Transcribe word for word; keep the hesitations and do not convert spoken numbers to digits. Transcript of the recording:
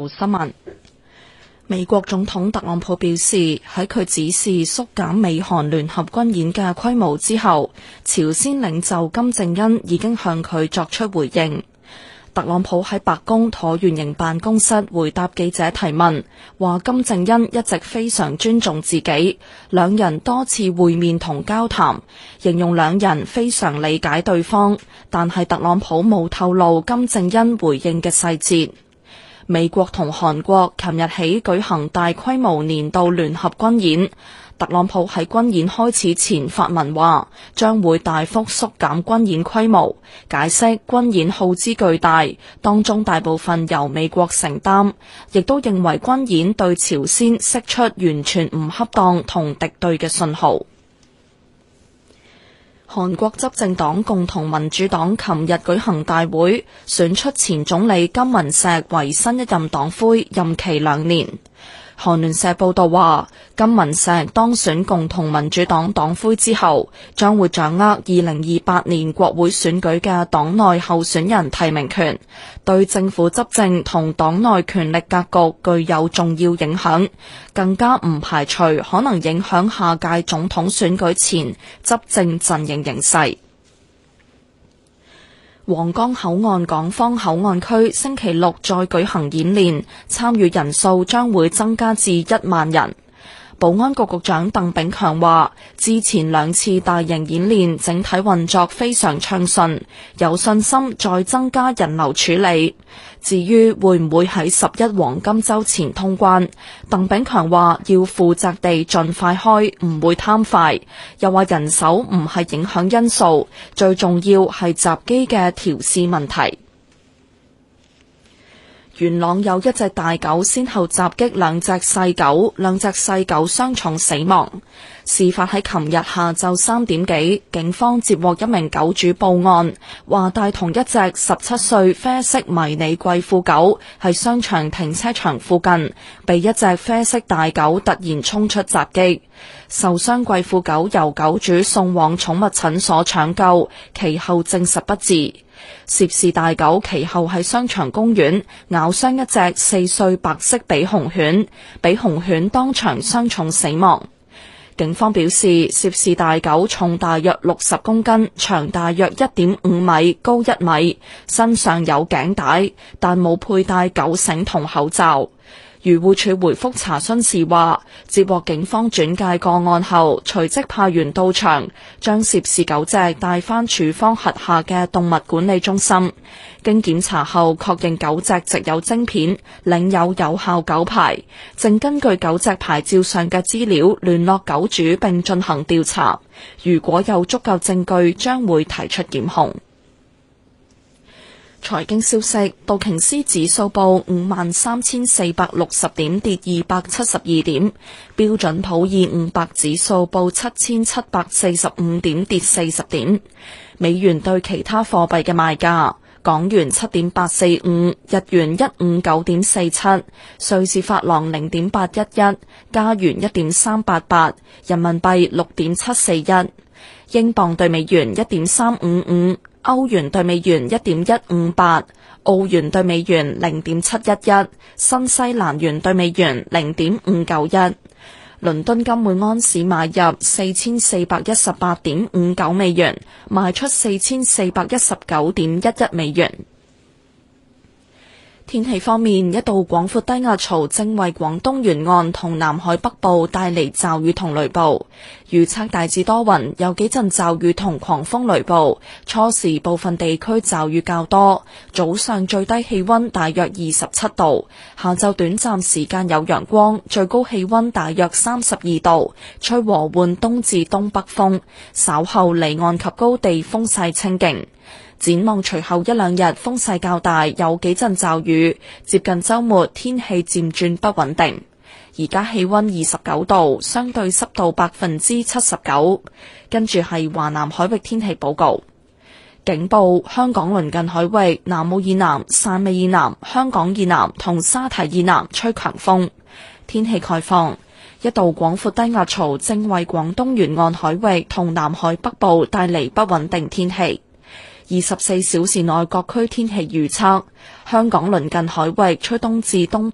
部新聞。美國總統特朗普表示，喺佢指示縮減美韓聯合軍演嘅規模之後，朝鮮領袖金正恩已經向佢作出回應。特朗普喺白宮橢圓形辦公室回答記者提問，話金正恩一直非常尊重自己，兩人多次會面同交談，形容兩人非常理解對方，但係特朗普冇透露金正恩回應嘅細節。美國同韓國琴日起舉行大規模年度聯合軍演，特朗普喺軍演開始前發文話，將會大幅縮減軍演規模，解釋軍演耗資巨大，當中大部分由美國承擔，亦都認為軍演對朝鮮釋出完全唔恰當同敵對嘅信號。韓國執政黨共同民主黨琴日舉行大會，選出前總理金文錫為新一任黨魁，任期兩年。韓聯社報道話，金文錫當選共同民主黨黨魁之後，將會掌握二零二八年國會選舉嘅黨內候選人提名權，對政府執政同黨內權力格局具有重要影響，更加唔排除可能影響下屆總統選舉前執政陣營形勢。皇崗口岸港方口岸區星期六再舉行演練，參與人數將會增加至一萬人。保安局局長鄧炳強話，之前兩次大型演練整體運作非常暢順，有信心再增加人流處理。至於會唔會喺十一黃金週前通關，鄧炳強話要負責地盡快開，唔會貪快。又話人手唔係影響因素，最重要係閘機嘅調試問題。元朗有一隻大狗先後襲擊兩隻細狗，兩隻細狗傷重死亡。事發喺琴日下晝三點幾，警方接獲一名狗主報案，話帶同一隻十七歲啡色迷你貴婦狗喺商場停車場附近，被一隻啡色大狗突然衝出襲擊。受傷貴婦狗由狗主送往寵物診所搶救，其後證實不治。涉事大狗其後喺商場公園咬傷一隻四歲白色比熊犬，比熊犬當場傷重死亡。警方表示，涉事大狗重大約六十公斤，長大約一點五米，高一米，身上有頸帶，但冇佩戴狗繩同口罩。漁護署回覆查詢時話，接獲警方轉介個案後，隨即派員到場，將涉事狗隻帶返署方轄下嘅動物管理中心。經檢查後，確認狗隻植有晶片，領有有效狗牌，正根據狗隻牌照上嘅資料聯絡狗主並進行調查。如果有足夠證據，將會提出檢控。財經消息，道瓊斯指數報五萬三千四百六十點，跌二百七十二點；標準普爾五百指數報七千七百四十五點，跌四十點。美元對其他貨幣嘅賣價：港元七點八四五，日元一五九點四七，瑞士法郎零點八一一，加元一點三八八，人民幣六點七四一，英鎊對美元一點三五五。歐元對美元一點一五八，澳元對美元零點七一一，新西蘭元對美元零點五九一。倫敦金每安士買入四千四百一十八點五九美元，賣出四千四百一十九點一一美元。天氣方面，一道廣闊低壓槽正為廣東沿岸同南海北部帶嚟驟雨同雷暴，預測大致多雲，有幾陣驟雨同狂風雷暴，初時部分地區驟雨較多，早上最低氣溫大約二十七度，下晝短暫時間有陽光，最高氣溫大約三十二度，吹和緩東至東北風，稍後離岸及高地風勢清勁。展望隨後一兩日風勢較大，有幾陣驟雨，接近週末天氣漸轉不穩定。而家氣溫二十九度，相對濕度百分之七十九。跟住係華南海域天氣報告。警報：香港鄰近海域、南澳以南、汕尾以南、香港以南同沙堤以南吹強風。天氣概況：一道廣闊低壓槽正為廣東沿岸海域同南海北部帶嚟不穩定天氣。二十四小時內各區天氣預測：香港鄰近海域吹東至東